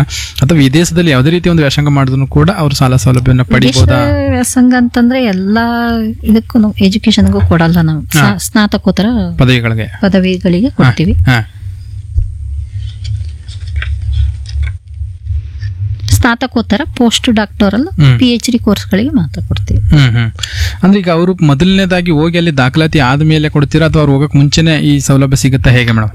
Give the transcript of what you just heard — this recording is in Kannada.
ಅಥವಾ ವಿದೇಶದಲ್ಲಿ ಯಾವುದೇ ರೀತಿಯ ಒಂದು ವ್ಯಾಸಂಗ ಮಾಡಿದ್ರು ಕೂಡ ಅವರು ಸಾಲ ಸೌಲಭ್ಯವನ್ನು ಪಡಿಬಹುದಾ? ವ್ಯಾಸಂಗ ಅಂತಂದ್ರೆ ಎಲ್ಲಾ ಇದಕ್ಕೂ ಎಜುಕೇಶನ್ಗೂ ಕೊಡಲ್ಲ ನಾವು. ಸ್ನಾತಕೋತ್ತರ ಪದವಿಗಳಿಗೆ ಕೊಡ್ತೀವಿ. ಸ್ನಾತಕೋತ್ತರ ಪೋಸ್ಟ್ ಡಾಕ್ಟರಲ್ PhD ಕೋರ್ಸ್ಗಳಿಗೆ ಮಾತ್ರ ಕೊಡ್ತೀವಿ. ಅಂದ್ರೆ ಈಗ ಅವರು ಮೊದಲನೇದಾಗಿ ಹೋಗಿ ಅಲ್ಲಿ ದಾಖಲಾತಿ ಆದ್ಮೇಲೆ ಕೊಡ್ತೀರಾ ಅಥವಾ ಅವ್ರು ಹೋಗಕ್ ಮುಂಚೆನೆ ಈ ಸೌಲಭ್ಯ ಸಿಗುತ್ತಾ, ಹೇಗೆ ಮೇಡಮ್?